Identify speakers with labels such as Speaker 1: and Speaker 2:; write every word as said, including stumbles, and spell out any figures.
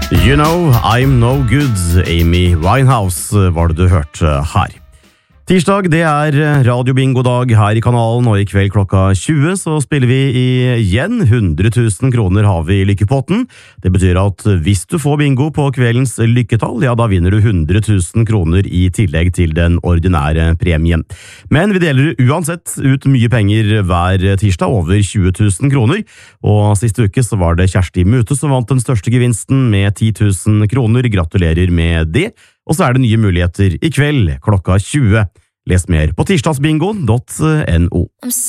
Speaker 1: You know, I'm no good, Amy Winehouse var det du hørte her. Tirsdag, det er radiobingo-dag her i kanalen, og i kveld klokka tjue så spiller vi igjen. hundre tusen kroner har vi i lykkepotten. Det betyr at hvis du får bingo på kveldens lykketall, ja da vinner du hundre tusen kroner i tillegg til den ordinære premien. Men vi deler uansett ut mye penger hver tirsdag, over tjue tusen kroner. Og siste uke så var det Kjersti Mute som vant den største gevinsten med ti tusen kroner. Gratulerer med det. Og så er det nye muligheter i kveld klokka tjue. Les mer på tirsdagsbingo punktum no.